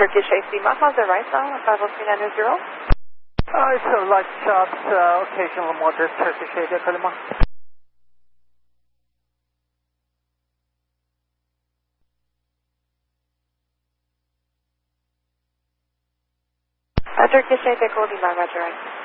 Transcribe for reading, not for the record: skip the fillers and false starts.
Turkish AC Mahaza Raisa 50390. So light chops, occasional moderate Turkish area kalima. Turkish AC Kodima, Roger.